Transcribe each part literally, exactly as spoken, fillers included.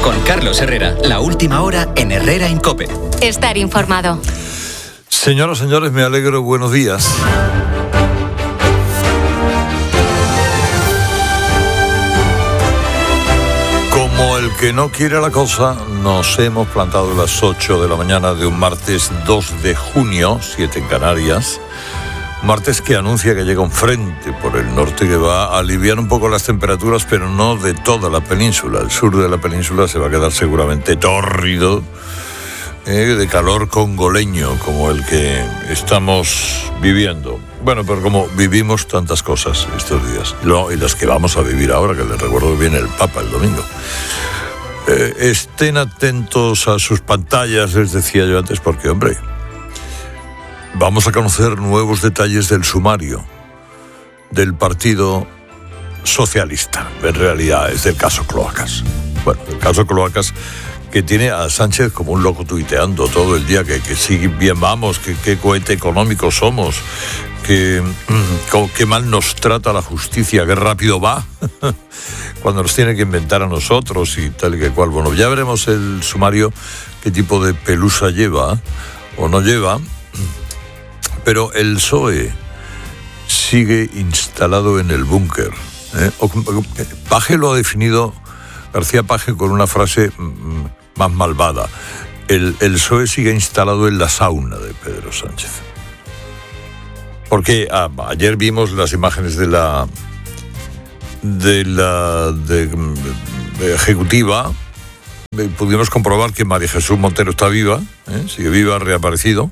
Con Carlos Herrera, la última hora en Herrera en COPE. Estar informado. Señoras, señores, me alegro, buenos días. Como el que no quiere la cosa, nos hemos plantado a las ocho de la mañana de un martes dos de junio, siete en Canarias. Martes que anuncia que llega un frente por el norte que va a aliviar un poco las temperaturas, pero no de toda la península. El sur de la península se va a quedar seguramente tórrido, eh, de calor congoleño, como el que estamos viviendo. Bueno, pero como vivimos tantas cosas estos días, no, y las que vamos a vivir ahora, que les recuerdo que viene el Papa el domingo. Eh, estén atentos a sus pantallas, les decía yo antes, porque, hombre, vamos a conocer nuevos detalles del sumario del Partido Socialista. En realidad es del caso Cloacas. Bueno, el caso Cloacas, que tiene a Sánchez como un loco tuiteando todo el día, que, que sí, bien vamos, que qué cohete económico somos, que qué mal nos trata la justicia, qué rápido va, cuando nos tiene que inventar a nosotros y tal y que cual. Bueno, ya veremos el sumario, qué tipo de pelusa lleva o no lleva. Pero el P S O E sigue instalado en el búnker. ¿eh? Paje lo ha definido, García Paje, con una frase más malvada. El, el P S O E sigue instalado en la sauna de Pedro Sánchez. Porque ah, ayer vimos las imágenes de la de la de, de ejecutiva. Pudimos comprobar que María Jesús Montero está viva, ¿eh? sigue viva, ha reaparecido.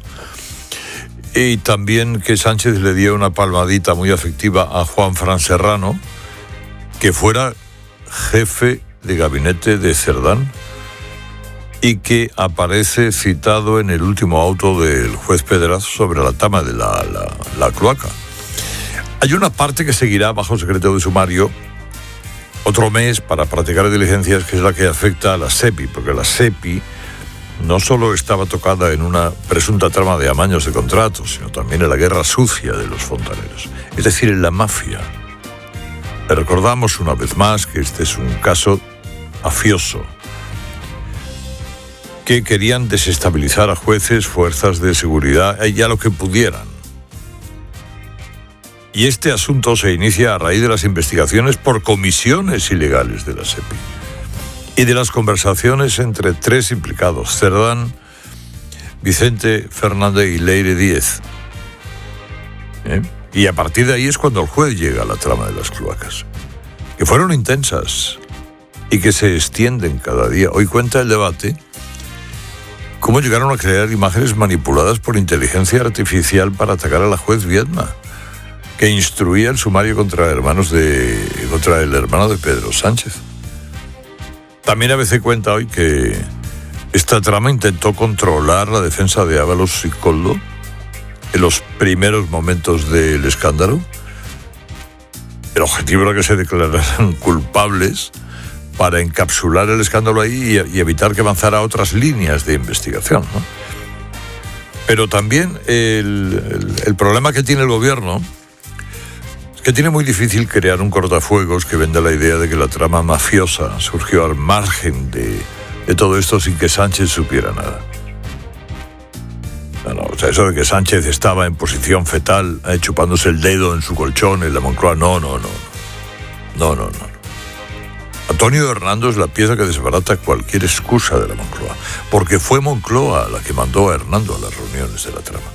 Y también que Sánchez le dio una palmadita muy afectiva a Juanfran Serrano, que fuera jefe de gabinete de Cerdán y que aparece citado en el último auto del juez Pedraza sobre la tama de la, la, la cloaca. Hay una parte que seguirá bajo secreto de sumario otro mes para practicar diligencias, que es la que afecta a la SEPI, porque la SEPI no solo estaba tocada en una presunta trama de amaños de contratos, sino también en la guerra sucia de los fontaneros, es decir, en la mafia. Le recordamos una vez más que este es un caso mafioso, que querían desestabilizar a jueces, fuerzas de seguridad y a lo que pudieran. Y este asunto se inicia a raíz de las investigaciones por comisiones ilegales de la SEPI y de las conversaciones entre tres implicados: Cerdán, Vicente Fernández y Leire Díez. ¿Eh? Y a partir de ahí es cuando el juez llega a la trama de las cloacas, que fueron intensas y que se extienden cada día. Hoy cuenta el debate cómo llegaron a crear imágenes manipuladas por inteligencia artificial para atacar a la juez Viedma, que instruía el sumario contra hermanos de contra el hermano de Pedro Sánchez. También A B C cuenta hoy que esta trama intentó controlar la defensa de Ábalos y Koldo en los primeros momentos del escándalo. El objetivo era que se declararan culpables para encapsular el escándalo ahí y, y evitar que avanzara a otras líneas de investigación, ¿no? Pero también el, el, el problema que tiene el gobierno es que tiene muy difícil crear un cortafuegos que venda la idea de que la trama mafiosa surgió al margen de, de todo esto sin que Sánchez supiera nada. No, no, o sea, eso de que Sánchez estaba en posición fetal, eh, chupándose el dedo en su colchón en la Moncloa, no, no, no. No, no, no. Antonio Hernando es la pieza que desbarata cualquier excusa de la Moncloa, porque fue Moncloa la que mandó a Hernando a las reuniones de la trama.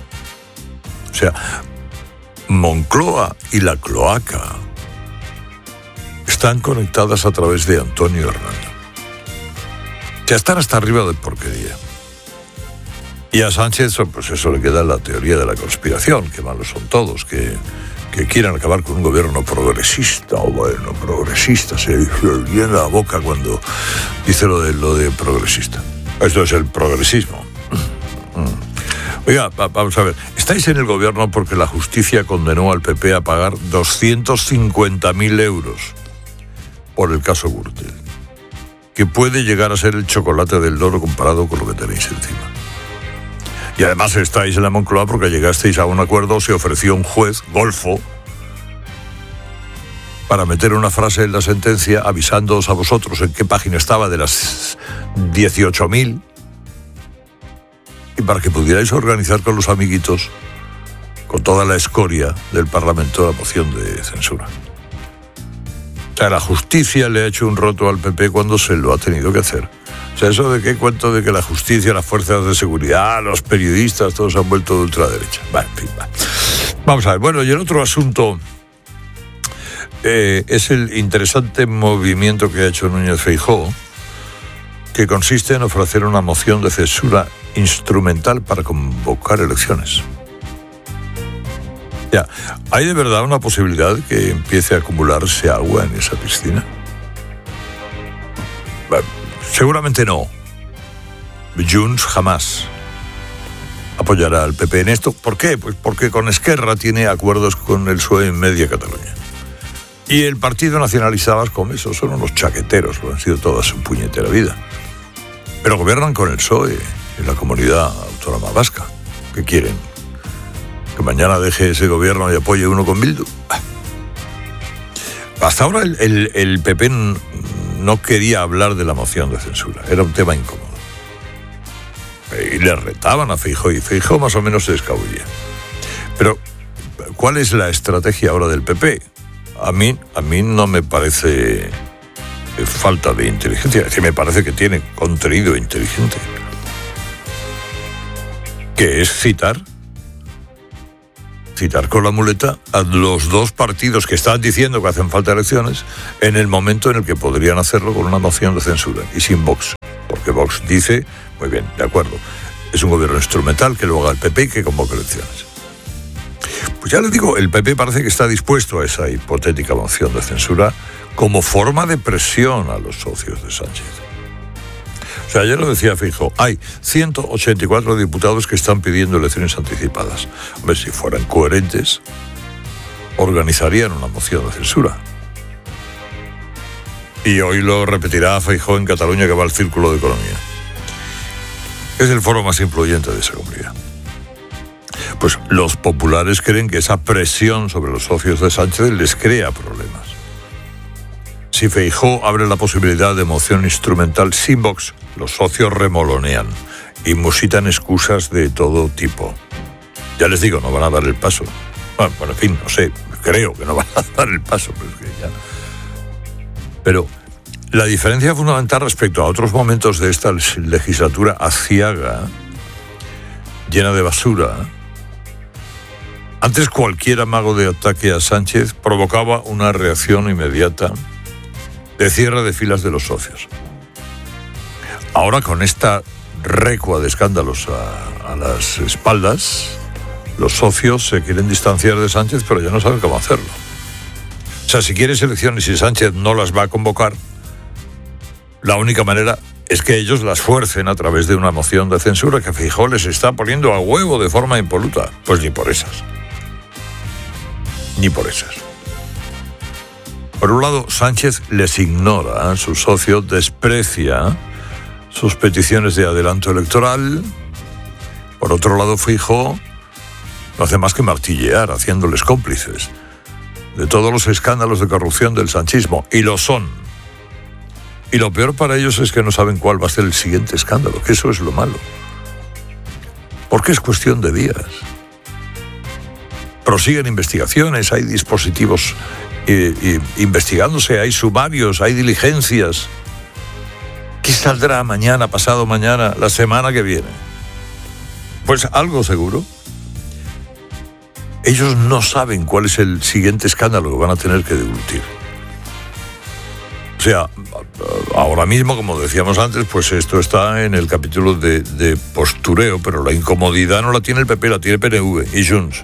O sea, Moncloa y la cloaca están conectadas a través de Antonio Hernando. Ya están hasta arriba de porquería. Y a Sánchez, pues eso le queda la teoría de la conspiración, que malos son todos, que... que quieran acabar con un gobierno progresista, o bueno, progresista, se le llena la boca cuando dice lo de, lo de progresista. Esto es el progresismo. Oiga, vamos a ver, estáis en el gobierno porque la justicia condenó al P P a pagar doscientos cincuenta mil euros por el caso Gürtel, que puede llegar a ser el chocolate del loro comparado con lo que tenéis encima. Y además estáis en la Moncloa porque llegasteis a un acuerdo, se ofreció un juez golfo para meter una frase en la sentencia avisándoos a vosotros en qué página estaba de las dieciocho mil y para que pudierais organizar con los amiguitos, con toda la escoria del Parlamento, la moción de censura. O sea, la justicia le ha hecho un roto al P P cuando se lo ha tenido que hacer. O sea, eso de qué cuento de que la justicia, las fuerzas de seguridad, los periodistas, todos se han vuelto de ultraderecha. Vale, en fin, va. Vamos a ver. Bueno, y el otro asunto eh, es el interesante movimiento que ha hecho Núñez Feijóo, que consiste en ofrecer una moción de censura instrumental para convocar elecciones. Ya, ¿hay de verdad una posibilidad de que empiece a acumularse agua en esa piscina? Bueno, seguramente no. Junts jamás apoyará al P P en esto. ¿Por qué? Pues porque con Esquerra tiene acuerdos con el P S O E en media Cataluña. Y el Partido Nacionalista Vasco, esos son unos chaqueteros, lo han sido toda su puñetera vida. Pero gobiernan con el P S O E en la comunidad autónoma vasca. ¿Qué quieren? ¿Que mañana deje ese gobierno y apoye uno con Bildu? Hasta ahora el, el, el P P no quería hablar de la moción de censura. Era un tema incómodo. Y le retaban a Feijóo y Feijóo más o menos se escabullía. Pero, ¿cuál es la estrategia ahora del P P? A mí, a mí no me parece falta de inteligencia. Es decir, me parece que tiene contenido inteligente. Que es citar citar con la muleta a los dos partidos que están diciendo que hacen falta elecciones en el momento en el que podrían hacerlo con una moción de censura y sin Vox. Porque Vox dice, muy bien, de acuerdo, es un gobierno instrumental, que lo haga el P P y que convoque elecciones. Pues ya les digo, el P P parece que está dispuesto a esa hipotética moción de censura como forma de presión a los socios de Sánchez. O sea, ayer lo decía Feijóo, hay ciento ochenta y cuatro diputados que están pidiendo elecciones anticipadas. Hombre, si fueran coherentes, organizarían una moción de censura. Y hoy lo repetirá Feijóo en Cataluña, que va al Círculo de Economía. Es el foro más influyente de esa comunidad. Pues los populares creen que esa presión sobre los socios de Sánchez les crea problemas. Si Feijóo abre la posibilidad de moción instrumental sin Vox, los socios remolonean y musitan excusas de todo tipo. Ya les digo, no van a dar el paso. Bueno, bueno, en fin, no sé, creo que no van a dar el paso, pero es que ya... Pero la diferencia fundamental respecto a otros momentos de esta legislatura aciaga, llena de basura, antes cualquier amago de ataque a Sánchez provocaba una reacción inmediata de cierre de filas de los socios. Ahora, con esta recua de escándalos a, a las espaldas, los socios se quieren distanciar de Sánchez, pero ya no saben cómo hacerlo. O sea, si quieres elecciones y Sánchez no las va a convocar, la única manera es que ellos las fuercen a través de una moción de censura que Feijóo les está poniendo a huevo de forma impoluta. Pues ni por esas. Ni por esas. Por un lado, Sánchez les ignora, su socio desprecia sus peticiones de adelanto electoral. Por otro lado, Feijóo no hace más que martillear, haciéndoles cómplices de todos los escándalos de corrupción del sanchismo, y lo son. Y lo peor para ellos es que no saben cuál va a ser el siguiente escándalo, que eso es lo malo. Porque es cuestión de días. Prosiguen investigaciones, hay dispositivos eh, eh, investigándose, hay sumarios, hay diligencias. ¿Qué saldrá mañana, pasado mañana, la semana que viene? Pues algo seguro. Ellos no saben cuál es el siguiente escándalo que van a tener que deglutir. O sea, ahora mismo, como decíamos antes, pues esto está en el capítulo de, de postureo, pero la incomodidad no la tiene el P P, la tiene P N V y Junts.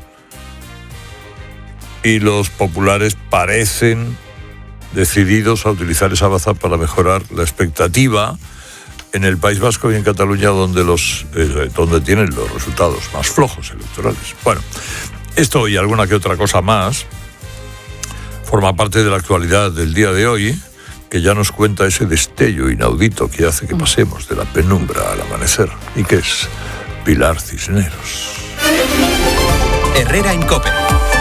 Y los populares parecen decididos a utilizar esa baza para mejorar la expectativa en el País Vasco y en Cataluña, donde, los, eh, donde tienen los resultados más flojos electorales. Bueno, esto y alguna que otra cosa más forma parte de la actualidad del día de hoy, que ya nos cuenta ese destello inaudito que hace que pasemos de la penumbra al amanecer, y que es Pilar Cisneros. Herrera en COPE.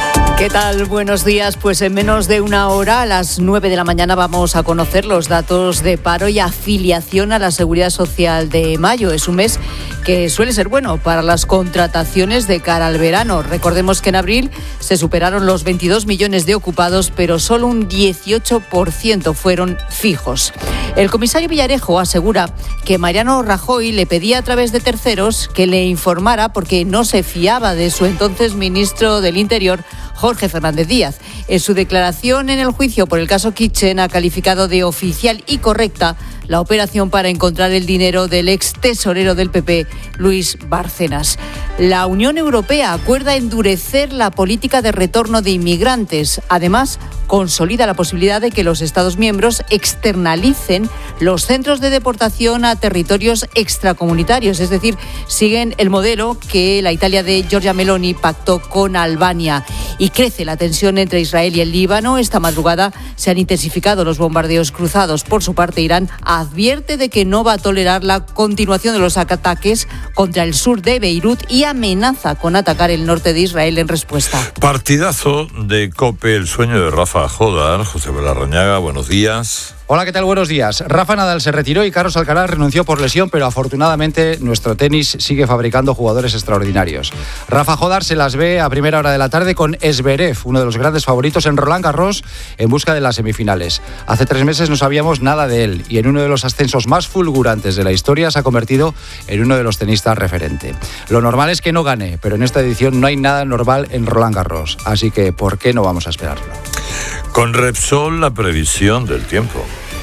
¿Qué tal? Buenos días. Pues en menos de una hora, a las nueve de la mañana, vamos a conocer los datos de paro y afiliación a la Seguridad Social de mayo. Es un mes que suele ser bueno para las contrataciones de cara al verano. Recordemos que en abril se superaron los veintidós millones de ocupados, pero solo un dieciocho por ciento fueron fijos. El comisario Villarejo asegura que Mariano Rajoy le pedía a través de terceros que le informara porque no se fiaba de su entonces ministro del Interior, Jorge Fernández Díaz. En su declaración en el juicio por el caso Kitchen ha calificado de oficial y correcta la operación para encontrar el dinero del ex tesorero del P P, Luis Bárcenas. La Unión Europea acuerda endurecer la política de retorno de inmigrantes. Además, consolida la posibilidad de que los Estados miembros externalicen los centros de deportación a territorios extracomunitarios, es decir, siguen el modelo que la Italia de Giorgia Meloni pactó con Albania. Y crece la tensión entre Israel y el Líbano. Esta madrugada se han intensificado los bombardeos cruzados. Por su parte, Irán advierte de que no va a tolerar la continuación de los ataques contra el sur de Beirut y amenaza con atacar el norte de Israel en respuesta. Partidazo de COPE, el sueño de Rafa Jodar. José Belarrañaga, buenos días. Hola, ¿qué tal? Buenos días. Rafa Nadal se retiró y Carlos Alcaraz renunció por lesión, pero afortunadamente nuestro tenis sigue fabricando jugadores extraordinarios. Rafa Jodar se las ve a primera hora de la tarde con Zverev, uno de los grandes favoritos en Roland Garros, en busca de las semifinales. Hace tres meses no sabíamos nada de él y en uno de los ascensos más fulgurantes de la historia se ha convertido en uno de los tenistas referente. Lo normal es que no gane, pero en esta edición no hay nada normal en Roland Garros, así que ¿por qué no vamos a esperarlo? Con Repsol, la previsión del tiempo.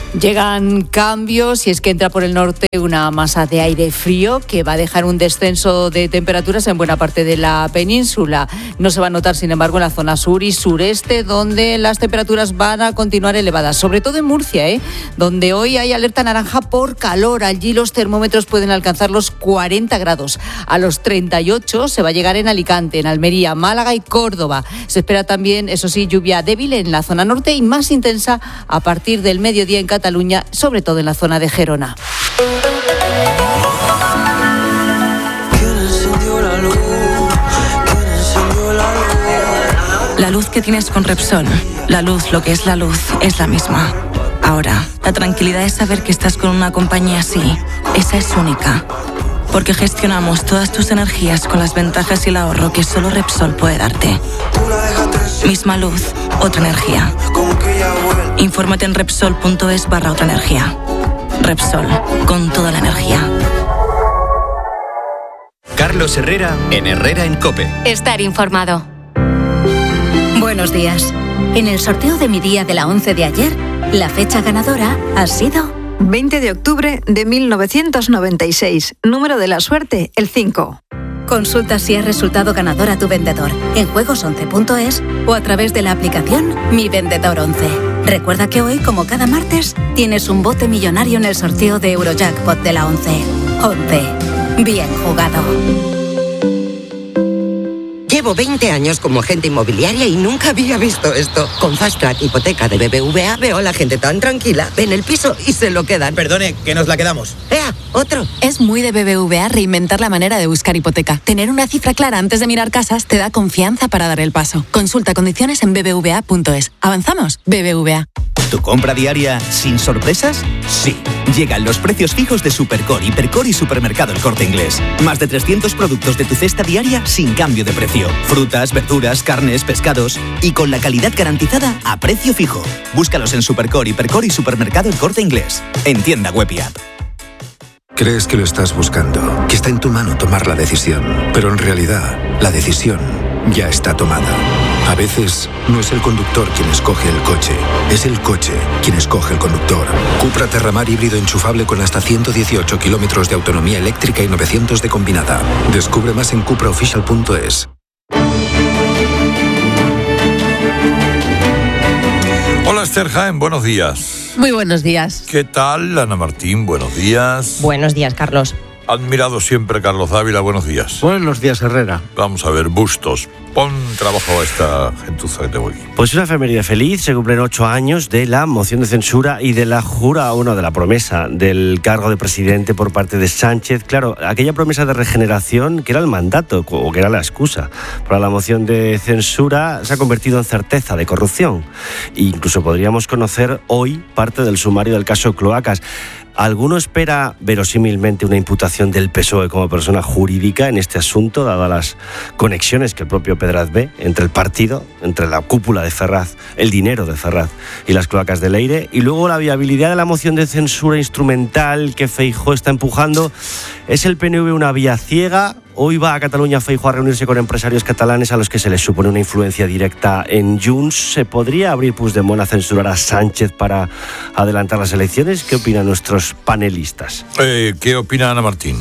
Llegan cambios y es que entra por el norte una masa de aire frío que va a dejar un descenso de temperaturas en buena parte de la península. No se va a notar, sin embargo, en la zona sur y sureste, donde las temperaturas van a continuar elevadas, sobre todo en Murcia, ¿eh? donde hoy hay alerta naranja por calor. Allí los termómetros pueden alcanzar los cuarenta grados. A los treinta y ocho se va a llegar en Alicante, en Almería, Málaga y Córdoba. Se espera también, eso sí, lluvia débil en la zona norte y más intensa a partir del mediodía en Cataluña. Cataluña, sobre todo en la zona de Gerona. La luz que tienes con Repsol, la luz, lo que es la luz, es la misma. Ahora, la tranquilidad es saber que estás con una compañía así. Esa es única. Porque gestionamos todas tus energías con las ventajas y el ahorro que solo Repsol puede darte. Misma luz, otra energía. Infórmate en Repsol.es barra otra energía. Repsol, con toda la energía. Carlos Herrera, en Herrera en COPE. Estar informado. Buenos días. En el sorteo de mi día de la once de ayer, la fecha ganadora ha sido veinte de octubre de mil novecientos noventa y seis. Número de la suerte, el cinco. Consulta si has resultado ganador a tu vendedor en juegos once punto es o a través de la aplicación Mi Vendedor once. Recuerda que hoy, como cada martes, tienes un bote millonario en el sorteo de Eurojackpot de la once. once. Bien jugado. Llevo veinte años como agente inmobiliaria y nunca había visto esto. Con Fast Track Hipoteca de B B V A veo a la gente tan tranquila. Ven el piso y se lo quedan. Perdone, que nos la quedamos. ¡Ea! ¡Otro! Es muy de B B V A reinventar la manera de buscar hipoteca. Tener una cifra clara antes de mirar casas te da confianza para dar el paso. Consulta condiciones en b b v a punto es. ¿Avanzamos? B B V A. ¿Tu compra diaria sin sorpresas? Sí. Llegan los precios fijos de Supercore, Hipercore y Supermercado El Corte Inglés. Más de trescientos productos de tu cesta diaria sin cambio de precio. Frutas, verduras, carnes, pescados y con la calidad garantizada a precio fijo. Búscalos en Supercore, Hipercore y Supermercado El Corte Inglés. En tienda web y app. Crees que lo estás buscando, que está en tu mano tomar la decisión, pero en realidad la decisión ya está tomada. A veces no es el conductor quien escoge el coche, es el coche quien escoge el conductor. Cupra Terramar híbrido enchufable con hasta ciento dieciocho kilómetros de autonomía eléctrica y novecientos de combinada. Descubre más en cupra oficial punto es. Hola Esther Jaén, buenos días. Muy buenos días. ¿Qué tal, Ana Martín? Buenos días. Buenos días, Carlos. Admirado siempre, Carlos Dávila, buenos días. Buenos días, Herrera. Vamos a ver, Bustos. Pon trabajo a esta gentuza que tengo aquí. Pues una efeméride feliz, se cumplen ocho años de la moción de censura y de la jura, bueno, de la promesa del cargo de presidente por parte de Sánchez. Claro, aquella promesa de regeneración que era el mandato o que era la excusa para la moción de censura se ha convertido en certeza de corrupción. E incluso podríamos conocer hoy parte del sumario del caso Cloacas. ¿Alguno espera verosímilmente una imputación del P S O E como persona jurídica en este asunto, dadas las conexiones que el propio Pedraz ve entre el partido, entre la cúpula de Ferraz, el dinero de Ferraz y las cloacas de Leire? Y luego la viabilidad de la moción de censura instrumental que Feijóo está empujando. ¿Es el P N V una vía ciega? Hoy va a Cataluña Feijóo a reunirse con empresarios catalanes a los que se les supone una influencia directa en Junts. ¿Se podría abrir Puigdemont a censurar a Sánchez para adelantar las elecciones? ¿Qué opinan nuestros panelistas? Eh, ¿Qué opina Ana Martín?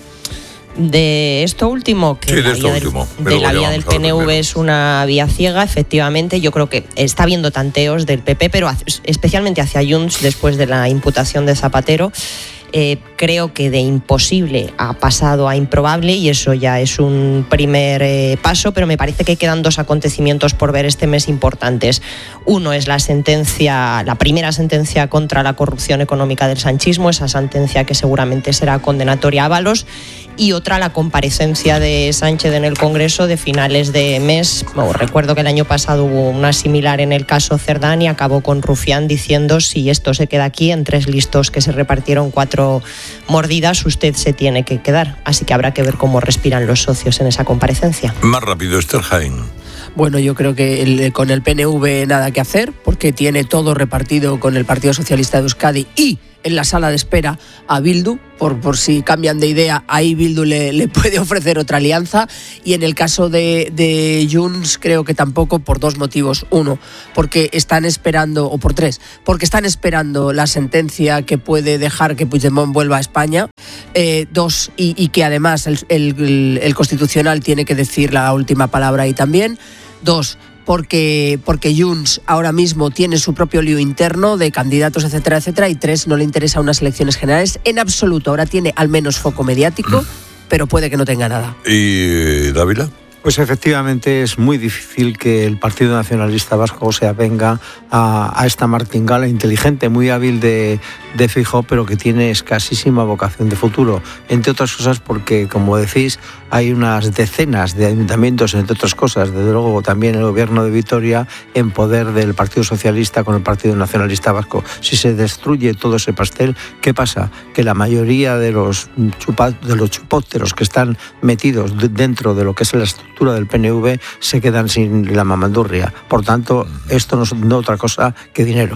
De esto último, que sí, de, la esto vía último. del, de la vía del P N V es una vía ciega, efectivamente. Yo creo que está habiendo tanteos del P P, pero especialmente hacia Junts después de la imputación de Zapatero. Eh, creo que de imposible ha pasado a improbable y eso ya es un primer eh, paso, pero me parece que quedan dos acontecimientos por ver este mes importantes. Uno es la sentencia, la primera sentencia contra la corrupción económica del sanchismo, esa sentencia que seguramente será condenatoria a Ábalos, y otra la comparecencia de Sánchez en el Congreso de finales de mes. Bueno, recuerdo que el año pasado hubo una similar en el caso Cerdán y acabó con Rufián diciendo: si esto se queda aquí, en tres listos que se repartieron cuatro mordidas, usted se tiene que quedar. Así que habrá que ver cómo respiran los socios en esa comparecencia. Más rápido, Esther Jaén. Bueno, yo creo que el, con el P N V nada que hacer, porque tiene todo repartido con el Partido Socialista de Euskadi y en la sala de espera a Bildu, por, por si cambian de idea, ahí Bildu le, le puede ofrecer otra alianza. Y en el caso de, de Junts creo que tampoco, por dos motivos. Uno, porque están esperando, o por tres, porque están esperando la sentencia que puede dejar que Puigdemont vuelva a España. Eh, dos, y, y que además el, el, el Constitucional tiene que decir la última palabra ahí también. Dos, porque, porque Junts ahora mismo tiene su propio lío interno de candidatos, etcétera, etcétera. Y tres, no le interesa unas elecciones generales en absoluto. Ahora tiene al menos foco mediático, pero puede que no tenga nada. ¿Y Dávila? Pues efectivamente es muy difícil que el Partido Nacionalista Vasco se avenga a, a esta martingala inteligente, muy hábil de, de Feijóo, pero que tiene escasísima vocación de futuro. Entre otras cosas porque, como decís, hay unas decenas de ayuntamientos, entre otras cosas, desde luego también el gobierno de Vitoria, en poder del Partido Socialista con el Partido Nacionalista Vasco. Si se destruye todo ese pastel, ¿qué pasa? Que la mayoría de los, chupa, de los chupópteros que están metidos de, dentro de lo que es la estructura del P N V se quedan sin la mamandurria. Por tanto, esto no es no otra cosa que dinero.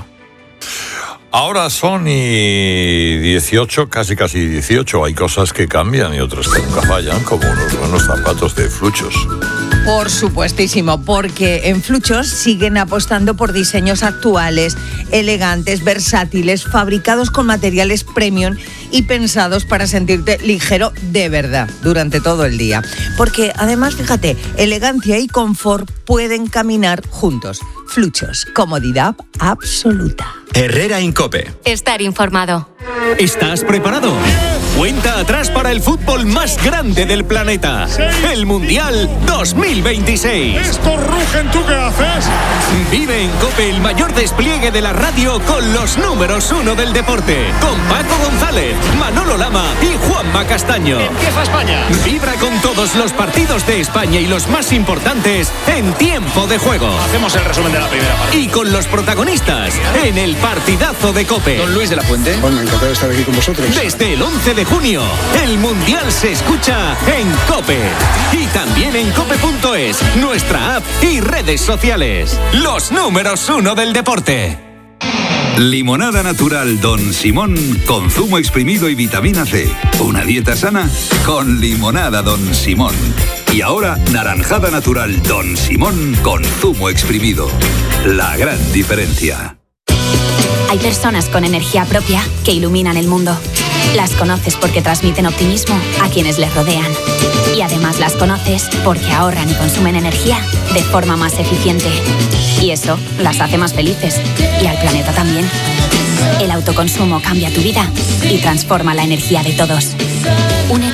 Ahora son y dieciocho, casi casi dieciocho. Hay cosas que cambian y otras que nunca fallan, como unos buenos zapatos de Fluchos. Por supuestísimo, porque en Fluchos siguen apostando por diseños actuales, elegantes, versátiles, fabricados con materiales premium y pensados para sentirte ligero de verdad durante todo el día. Porque además, fíjate, elegancia y confort pueden caminar juntos. Fluchos, comodidad absoluta. Herrera en COPE. Estar informado. ¿Estás preparado? Cuenta atrás para el fútbol más grande del planeta. El Mundial dos mil veintiséis. ¡Estos rugen! ¿Tú qué haces? Vive en COPE el mayor despliegue de la radio con los números uno del deporte. Con Paco González, Manolo Lama y Juanma Castaño. ¡Empieza España! Vibra con todos los partidos de España y los más importantes en tiempo de juego. Hacemos el resumen de la primera parte. Y con los protagonistas en el partidazo de COPE. Don Luis de la Fuente. Bueno, encantado de estar aquí con vosotros. Desde el once de junio, el Mundial se escucha en COPE. Y también en cope punto es, nuestra app y redes sociales. Los números uno del deporte. Limonada natural Don Simón con zumo exprimido y vitamina C. Una dieta sana con limonada Don Simón. Y ahora naranjada natural Don Simón con zumo exprimido. La gran diferencia. Hay personas con energía propia que iluminan el mundo. Las conoces porque transmiten optimismo a quienes les rodean. Y además las conoces porque ahorran y consumen energía de forma más eficiente. Y eso las hace más felices. Y al planeta también. El autoconsumo cambia tu vida y transforma la energía de todos. Únete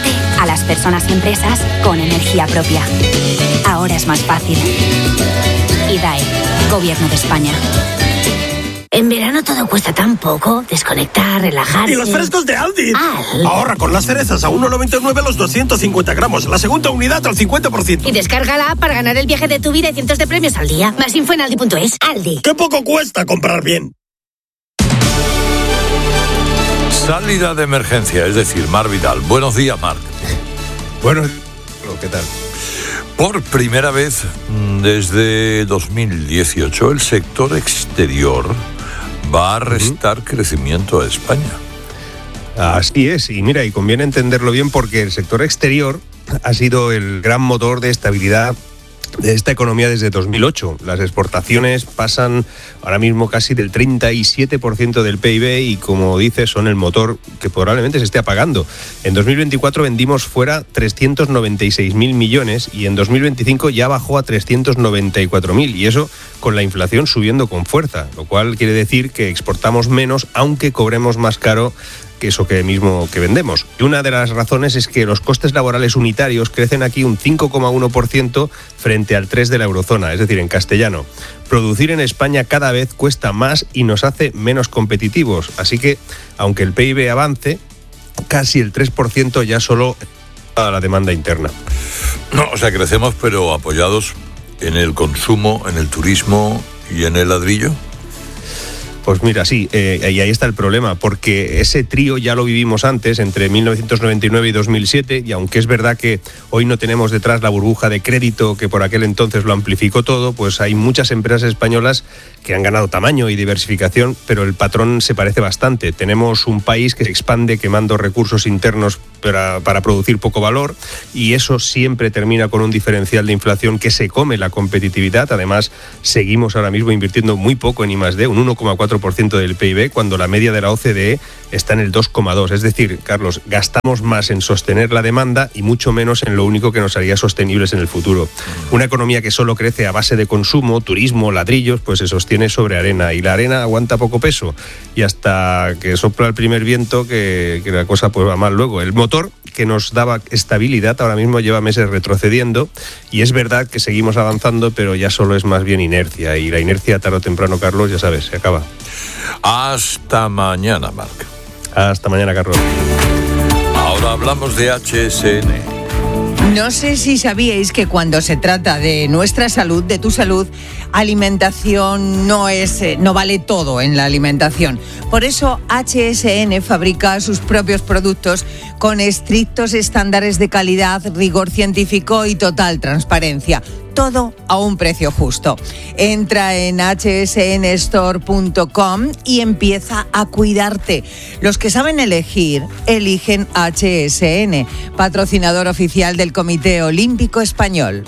a las personas y empresas con energía propia. Ahora es más fácil. I D A E, Gobierno de España. En verano todo cuesta tan poco. Desconectar, relajarse. ¡Y los frescos de Aldi! Aldi. Ahorra con las cerezas a uno noventa y nueve los doscientos cincuenta gramos. La segunda unidad al cincuenta por ciento. Y descarga la app para ganar el viaje de tu vida y cientos de premios al día. Más info en aldi punto es. Aldi. ¡Qué poco cuesta comprar bien! Salida de emergencia, es decir, Mar Vidal. Buenos días, Mar. Bueno, ¿qué tal? Por primera vez desde dos mil dieciocho, el sector exterior va a restar uh-huh. crecimiento a España. Así es, y mira, y conviene entenderlo bien porque el sector exterior ha sido el gran motor de estabilidad de esta economía desde dos mil ocho. Las exportaciones pasan ahora mismo casi del treinta y siete por ciento del P I B y, como dices, son el motor que probablemente se esté apagando. En dos mil veinticuatro vendimos fuera trescientos noventa y seis mil millones y en dos mil veinticinco ya bajó a trescientos noventa y cuatro mil, y eso con la inflación subiendo con fuerza, lo cual quiere decir que exportamos menos aunque cobremos más caro que eso que mismo que vendemos. Y una de las razones es que los costes laborales unitarios crecen aquí un cinco coma uno por ciento frente al tres por ciento de la eurozona, es decir, en castellano. Producir en España cada vez cuesta más y nos hace menos competitivos, así que, aunque el P I B avance, casi el tres por ciento ya solo a la demanda interna. No, o sea, crecemos pero apoyados en el consumo, en el turismo y en el ladrillo. Pues mira, sí, eh, y ahí está el problema, porque ese trío ya lo vivimos antes, entre mil novecientos noventa y nueve y dos mil siete, y aunque es verdad que hoy no tenemos detrás la burbuja de crédito que por aquel entonces lo amplificó todo, pues hay muchas empresas españolas que han ganado tamaño y diversificación, pero el patrón se parece bastante. Tenemos un país que se expande quemando recursos internos para, para producir poco valor, y eso siempre termina con un diferencial de inflación que se come la competitividad. Además, seguimos ahora mismo invirtiendo muy poco en I más D, un uno coma cuatro por ciento del P I B, cuando la media de la O C D E está en el dos coma dos. Es decir, Carlos, gastamos más en sostener la demanda y mucho menos en lo único que nos haría sostenibles en el futuro. Una economía que solo crece a base de consumo, turismo, ladrillos, pues se sostiene sobre arena, y la arena aguanta poco peso, y hasta que sopla el primer viento que, que la cosa pues va mal luego. El motor que nos daba estabilidad ahora mismo lleva meses retrocediendo, y es verdad que seguimos avanzando, pero ya solo es más bien inercia, y la inercia tarde o temprano, Carlos, ya sabes, se acaba. Hasta mañana, Marc. Hasta mañana, Carlos. Ahora hablamos de H S N. No sé si sabíais que cuando se trata de nuestra salud, de tu salud, alimentación no es, no vale todo en la alimentación. Por eso H S N fabrica sus propios productos con estrictos estándares de calidad, rigor científico y total transparencia. Todo a un precio justo. Entra en hache ese ene store punto com y empieza a cuidarte. Los que saben elegir, eligen H S N, patrocinador oficial del Comité Olímpico Español.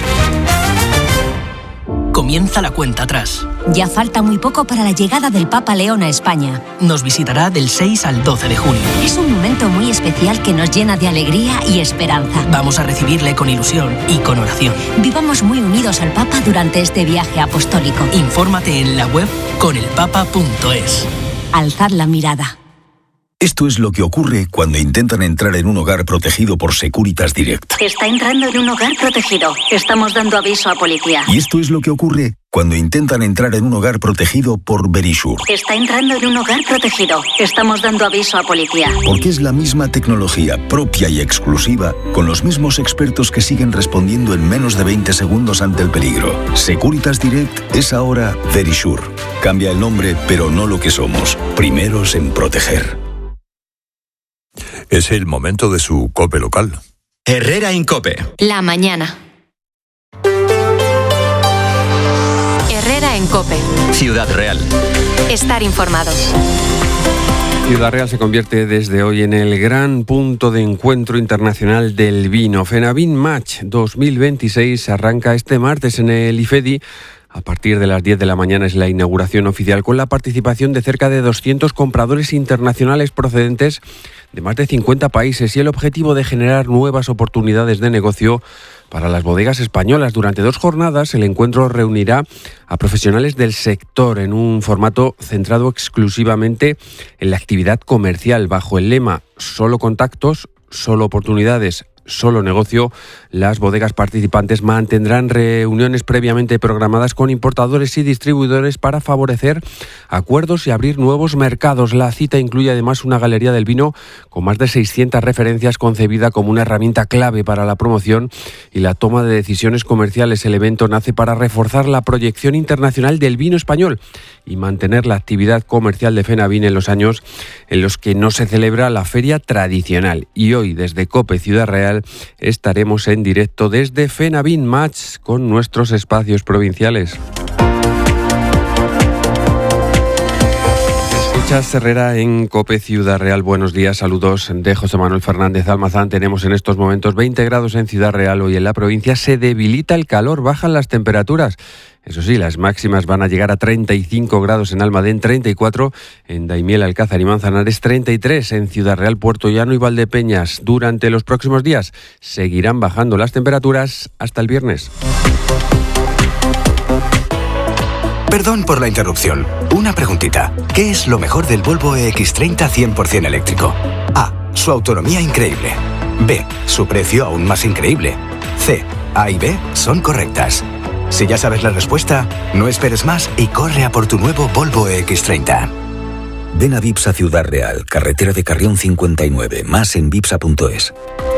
Comienza la cuenta atrás. Ya falta muy poco para la llegada del Papa León a España. Nos visitará del seis al doce de junio. Es un momento muy especial que nos llena de alegría y esperanza. Vamos a recibirle con ilusión y con oración. Vivamos muy unidos al Papa durante este viaje apostólico. Infórmate en la web con el papa punto es. Alzad la mirada. Esto es lo que ocurre cuando intentan entrar en un hogar protegido por Securitas Direct. Está entrando en un hogar protegido. Estamos dando aviso a policía. Y esto es lo que ocurre cuando intentan entrar en un hogar protegido por Verisure. Está entrando en un hogar protegido. Estamos dando aviso a policía. Porque es la misma tecnología propia y exclusiva, con los mismos expertos que siguen respondiendo en menos de veinte segundos ante el peligro. Securitas Direct es ahora Verisure. Cambia el nombre, pero no lo que somos. Primeros en proteger. Es el momento de su COPE local. Herrera en COPE. La mañana. Herrera en COPE. Ciudad Real. Estar informado. Ciudad Real se convierte desde hoy en el gran punto de encuentro internacional del vino. Fenavin Match dos mil veintiséis arranca este martes en el IFEDI. A partir de las diez de la mañana es la inauguración oficial, con la participación de cerca de doscientos compradores internacionales procedentes de más de cincuenta países y el objetivo de generar nuevas oportunidades de negocio para las bodegas españolas. Durante dos jornadas el encuentro reunirá a profesionales del sector en un formato centrado exclusivamente en la actividad comercial, bajo el lema "Solo contactos, solo oportunidades, solo negocio. Las bodegas participantes mantendrán reuniones previamente programadas con importadores y distribuidores para favorecer acuerdos y abrir nuevos mercados. La cita incluye además una galería del vino con más de seiscientas referencias, concebida como una herramienta clave para la promoción y la toma de decisiones comerciales. El evento nace para reforzar la proyección internacional del vino español y mantener la actividad comercial de FENAVIN en los años en los que no se celebra la feria tradicional. Y hoy, desde COPE Ciudad Real, estaremos en directo desde FENAVIN Match con nuestros espacios provinciales. Escuchas Herrera en COPE Ciudad Real. Buenos días, saludos de José Manuel Fernández Almazán. Tenemos en estos momentos veinte grados en Ciudad Real. Hoy en la provincia se debilita el calor, bajan las temperaturas. Eso sí, las máximas van a llegar a treinta y cinco grados en Almadén, treinta y cuatro en Daimiel, Alcázar y Manzanares, treinta y tres en Ciudad Real, Puerto Llano y Valdepeñas. Durante los próximos días seguirán bajando las temperaturas hasta el viernes. Perdón por la interrupción. Una preguntita. ¿Qué es lo mejor del Volvo E X treinta cien por ciento eléctrico? A. Su autonomía increíble. B. Su precio aún más increíble. C. A y B son correctas. Si ya sabes la respuesta, no esperes más y corre a por tu nuevo Volvo E X treinta. Ven a Vipsa Ciudad Real, carretera de Carrión cincuenta y nueve, más en vipsa punto es.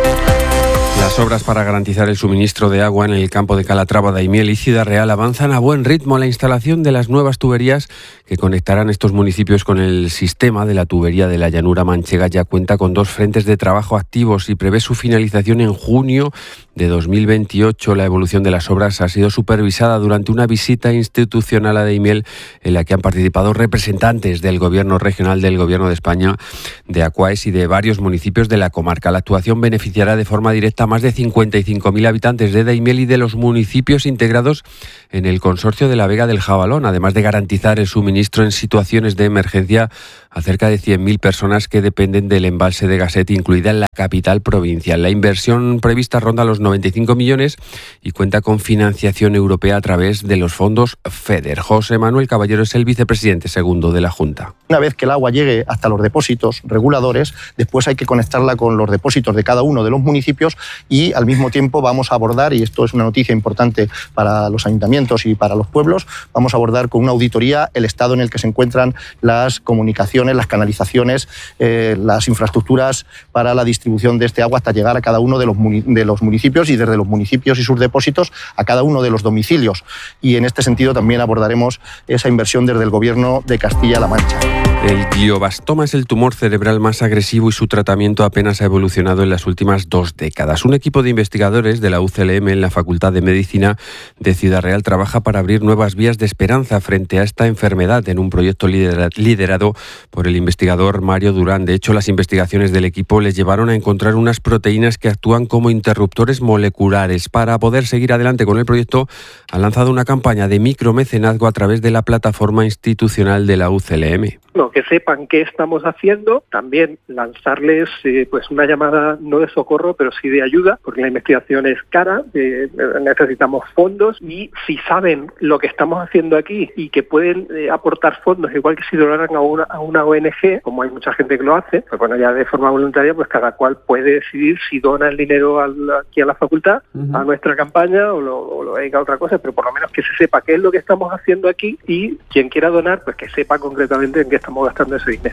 Las obras para garantizar el suministro de agua en el campo de Calatrava, Daimiel y Ciudad Real avanzan a buen ritmo. La instalación de las nuevas tuberías que conectarán estos municipios con el sistema de la tubería de la llanura manchega ya cuenta con dos frentes de trabajo activos y prevé su finalización en junio de dos mil veintiocho. La evolución de las obras ha sido supervisada durante una visita institucional a Daimiel en la que han participado representantes del Gobierno regional, del Gobierno de España, de Aquaes y de varios municipios de la comarca. La actuación beneficiará de forma directa a más de cincuenta y cinco mil habitantes de Daimiel y de los municipios integrados en el consorcio de la Vega del Jabalón, además de garantizar el suministro en situaciones de emergencia a cerca de cien mil personas que dependen del embalse de Gasset, incluida en la capital provincial. La inversión prevista ronda los noventa y cinco millones y cuenta con financiación europea a través de los fondos FEDER. José Manuel Caballero es el vicepresidente segundo de la Junta. Una vez que el agua llegue hasta los depósitos reguladores, después hay que conectarla con los depósitos de cada uno de los municipios y al mismo tiempo vamos a abordar, y esto es una noticia importante para los ayuntamientos y para los pueblos, vamos a abordar con una auditoría el estado en el que se encuentran las comunicaciones, las canalizaciones, eh, las infraestructuras para la distribución de este agua hasta llegar a cada uno de los, de los municipios y desde los municipios y sus depósitos a cada uno de los domicilios. Y en este sentido también abordaremos esa inversión desde el Gobierno de Castilla-La Mancha. El glioblastoma es el tumor cerebral más agresivo y su tratamiento apenas ha evolucionado en las últimas dos décadas. Un equipo de investigadores de la U C L M en la Facultad de Medicina de Ciudad Real trabaja para abrir nuevas vías de esperanza frente a esta enfermedad en un proyecto liderado por el investigador Mario Durán. De hecho, las investigaciones del equipo les llevaron a encontrar unas proteínas que actúan como interruptores moleculares. Para poder seguir adelante con el proyecto, han lanzado una campaña de micromecenazgo a través de la plataforma institucional de la U C L M. No, que sepan qué estamos haciendo, también lanzarles eh, pues una llamada no de socorro, pero sí de ayuda, porque la investigación es cara, eh, necesitamos fondos y si saben lo que estamos haciendo aquí y que pueden eh, aportar fondos, igual que si donaran a una, a una O N G, como hay mucha gente que lo hace, pues bueno, ya de forma voluntaria, pues cada cual puede decidir si dona el dinero al, aquí a la facultad, uh-huh. a nuestra campaña o lo, o lo dedica a otra cosa, pero por lo menos que se sepa qué es lo que estamos haciendo aquí y quien quiera donar, pues que sepa concretamente en qué estamos gastando ese dinero.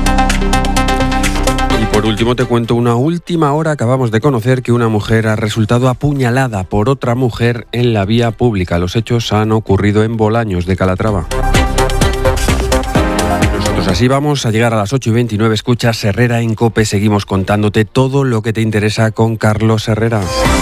Y por último te cuento una última hora. Acabamos de conocer que una mujer ha resultado apuñalada por otra mujer en la vía pública. Los hechos han ocurrido en Bolaños de Calatrava. Nosotros así vamos a llegar a las ocho y veintinueve. Escuchas Herrera en COPE. Seguimos contándote todo lo que te interesa con Carlos Herrera.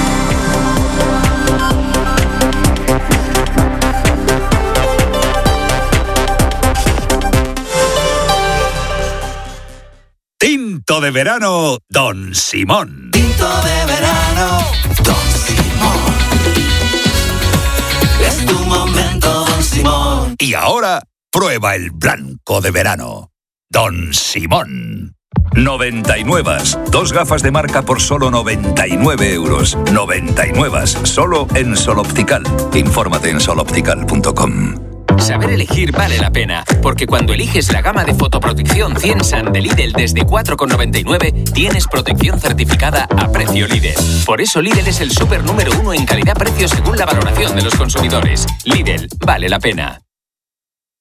Tinto de verano, Don Simón. Tinto de verano, Don Simón. Es tu momento, Don Simón. Y ahora, prueba el blanco de verano, Don Simón. noventa y nueve. Dos gafas de marca por solo noventa y nueve euros. noventa y nueve. Solo en Sol Optical. Infórmate en sol optical punto com. Saber elegir vale la pena, porque cuando eliges la gama de fotoprotección cien SAN de Lidl desde cuatro con noventa y nueve, tienes protección certificada a precio Lidl. Por eso Lidl es el súper número uno en calidad-precio según la valoración de los consumidores. Lidl, vale la pena.